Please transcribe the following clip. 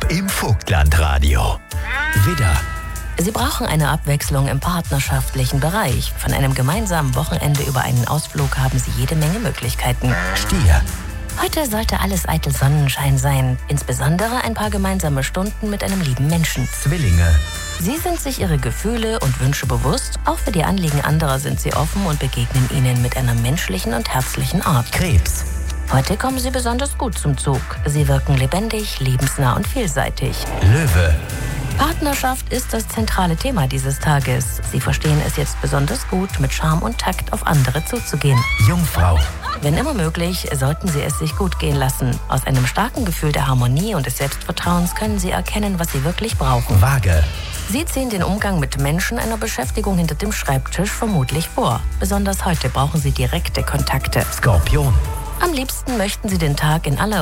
im Vogtlandradio. Widder. Sie brauchen eine Abwechslung im partnerschaftlichen Bereich. Von einem gemeinsamen Wochenende über einen Ausflug haben Sie jede Menge Möglichkeiten. Stier. Heute sollte alles eitel Sonnenschein sein. Insbesondere ein paar gemeinsame Stunden mit einem lieben Menschen. Zwillinge. Sie sind sich ihre Gefühle und Wünsche bewusst. Auch für die Anliegen anderer sind sie offen und begegnen ihnen mit einer menschlichen und herzlichen Art. Krebs. Heute kommen sie besonders gut zum Zug. Sie wirken lebendig, lebensnah und vielseitig. Löwe. Partnerschaft ist das zentrale Thema dieses Tages. Sie verstehen es jetzt besonders gut, mit Charme und Takt auf andere zuzugehen. Jungfrau. Wenn immer möglich, sollten Sie es sich gut gehen lassen. Aus einem starken Gefühl der Harmonie und des Selbstvertrauens können Sie erkennen, was Sie wirklich brauchen. Waage. Sie ziehen den Umgang mit Menschen einer Beschäftigung hinter dem Schreibtisch vermutlich vor. Besonders heute brauchen Sie direkte Kontakte. Skorpion. Am liebsten möchten Sie den Tag in aller